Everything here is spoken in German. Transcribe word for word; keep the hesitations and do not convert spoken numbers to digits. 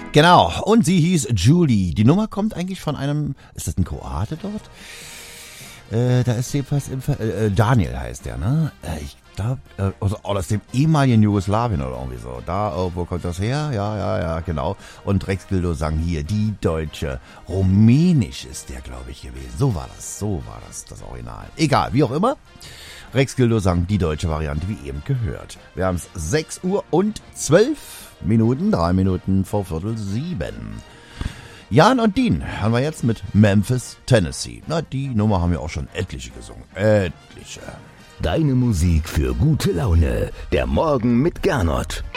Genau, und sie hieß Julie. Die Nummer kommt eigentlich von einem, ist das ein Kroate dort? Äh, da ist jedenfalls, im Ver äh, Daniel heißt der, ne? Äh, ich glaube, äh, also aus dem ehemaligen Jugoslawien oder irgendwie so. Da, oh, wo kommt das her? Ja, ja, ja, genau. Und Rex Gildo sang hier, die Deutsche. Rumänisch ist der, glaube ich, gewesen. So war das, so war das, das Original. Egal, wie auch immer. Rex Gildo sang die deutsche Variante, wie eben gehört. Wir haben es sechs Uhr und zwölf Minuten, drei Minuten vor Viertel sieben. Jan und Dean haben wir jetzt mit Memphis, Tennessee. Na, die Nummer haben wir auch schon etliche gesungen. Etliche. Deine Musik für gute Laune. Der Morgen mit Gernot.